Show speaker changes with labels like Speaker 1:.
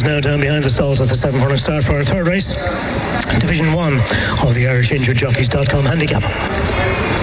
Speaker 1: now down behind the stalls at the 7 furlong start for our third race, Division 1 of the IrishInjuredJockeys.com handicap.